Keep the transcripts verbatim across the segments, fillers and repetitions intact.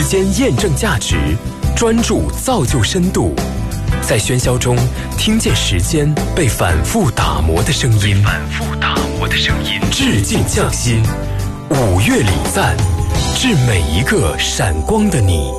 间验证价值，专注造就深度。在喧嚣中听见时间被反复打磨的声音，反复打磨的声音。致敬匠心，五月礼赞，致每一个闪光的你。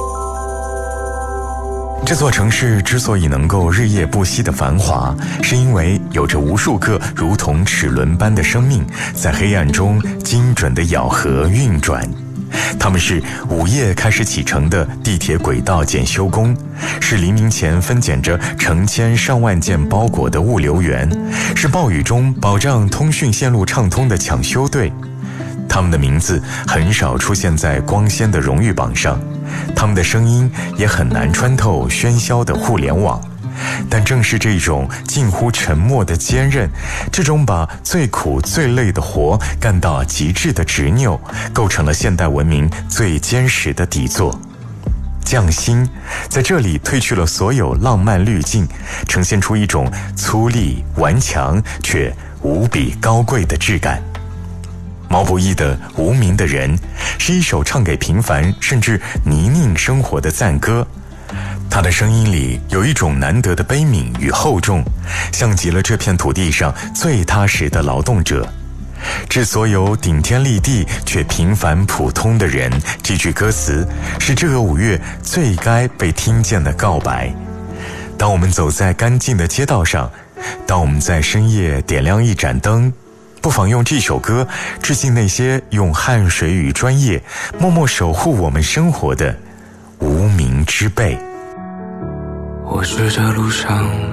这座城市之所以能够日夜不息的繁华，是因为有着无数个如同齿轮般的生命在黑暗中精准地咬合运转。他们是午夜开始启程的地铁轨道检修工，是黎明前分拣着成千上万件包裹的物流员，是暴雨中保障通讯线路畅通的抢修队。他们的名字很少出现在光鲜的荣誉榜上，他们的声音也很难穿透喧嚣的互联网。但正是这种近乎沉默的坚韧，这种把最苦最累的活干到极致的执拗，构成了现代文明最坚实的底座。匠心在这里褪去了所有浪漫滤镜，呈现出一种粗粝顽强却无比高贵的质感。毛不易的《无名的人》是一首唱给平凡甚至泥泞生活的赞歌，他的声音里有一种难得的悲悯与厚重，像极了这片土地上最踏实的劳动者。致所有顶天立地却平凡普通的人，这句歌词是这个五月最该被听见的告白。当我们走在干净的街道上，当我们在深夜点亮一盏灯，不妨用这首歌致敬那些用汗水与专业默默守护我们生活的无名之辈。 我是这路上